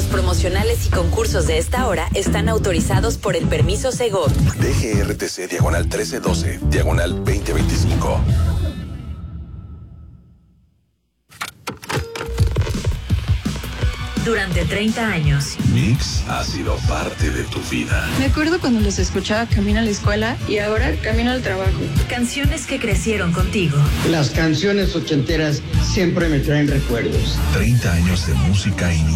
promocionales y concursos de esta hora están autorizados por el permiso Segov. DGRTC diagonal 1312, diagonal 2025. Durante 30 años. Mix ha sido parte de tu vida. Me acuerdo cuando los escuchaba camino a la escuela y ahora camino al trabajo. Canciones que crecieron contigo. Las canciones ochenteras siempre me traen recuerdos. 30 años de música